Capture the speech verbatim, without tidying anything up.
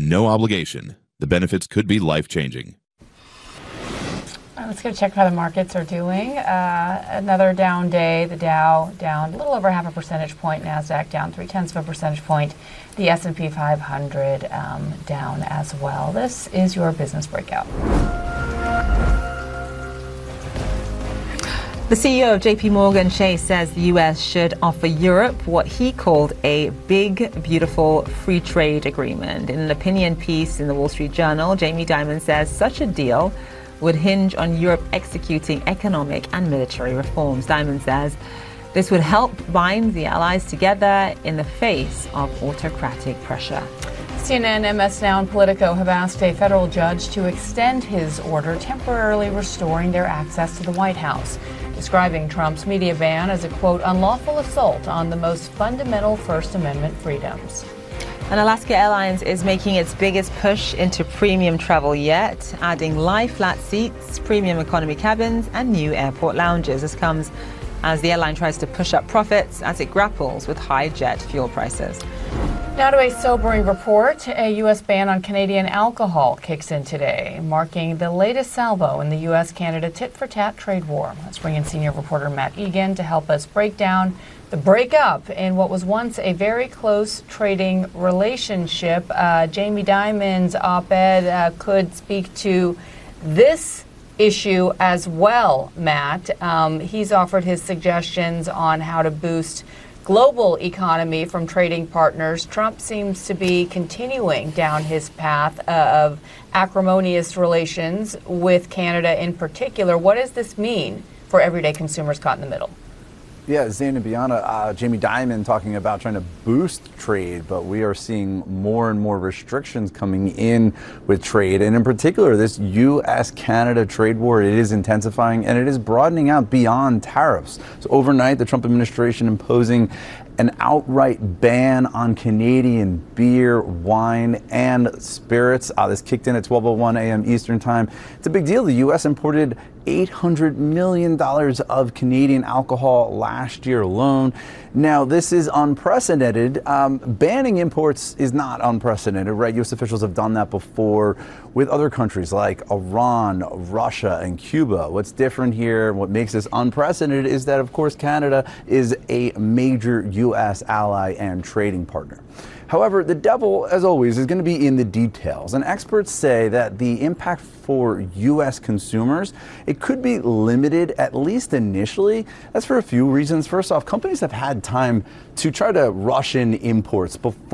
no obligation. The benefits could be life-changing. Let's go check how the markets are doing. Uh, another down day. The Dow down a little over half a percentage point. NASDAQ down three-tenths of a percentage point. The S and P five hundred um, down as well. This is your Business Breakout. The C E O of J P Morgan Chase says the U S should offer Europe what he called a big, beautiful free trade agreement. In an opinion piece in the Wall Street Journal, Jamie Dimon says such a deal would hinge on Europe executing economic and military reforms. Dimon says this would help bind the allies together in the face of autocratic pressure. C N N, M S Now, and Politico have asked a federal judge to extend his order temporarily restoring their access to the White House, describing Trump's media ban as a, quote, unlawful assault on the most fundamental First Amendment freedoms. And Alaska Airlines is making its biggest push into premium travel yet, adding lie-flat seats, premium economy cabins, and new airport lounges. This comes as the airline tries to push up profits as it grapples with high jet fuel prices. Now to a sobering report. A U S ban on Canadian alcohol kicks in today, marking the latest salvo in the U S-Canada tit-for-tat trade war. Let's bring in senior reporter Matt Egan to help us break down the breakup in what was once a very close trading relationship. Uh, Jamie Dimon's op-ed uh, could speak to this issue as well, Matt. Um, he's offered his suggestions on how to boost global economy from trading partners. Trump seems to be continuing down his path uh, of acrimonious relations with Canada in particular. What does this mean for everyday consumers caught in the middle? Yeah, Zain and Bianna, uh, Jamie Dimon talking about trying to boost trade, but we are seeing more and more restrictions coming in with trade. And in particular, this U S Canada trade war, it is intensifying and it is broadening out beyond tariffs. So overnight, the Trump administration imposing an outright ban on Canadian beer, wine, and spirits. Uh, this kicked in at twelve oh one a.m. Eastern Time. It's a big deal. The U S imported eight hundred million dollars of Canadian alcohol last year alone. Now, this is unprecedented. Um, banning imports is not unprecedented, right? U S officials have done that before with other countries like Iran, Russia, and Cuba. What's different here, what makes this unprecedented, is that, of course, Canada is a major U S ally and trading partner. However, the devil, as always, is going to be in the details. And experts say that the impact for U S consumers, it could be limited, at least initially. That's for a few reasons. First off, companies have had time to try to rush in imports before